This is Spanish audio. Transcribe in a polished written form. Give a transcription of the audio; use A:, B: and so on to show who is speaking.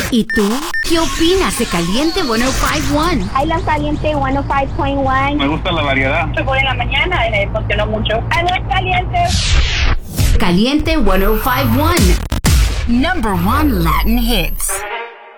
A: ¿Y tú? ¿Qué opinas de Caliente 105.1?
B: I love Caliente 105.1.
C: Me gusta la variedad.
D: Se pone en la mañana y me funcionó mucho. I love Caliente.
A: Caliente 105.1. Number 1 Latin hits.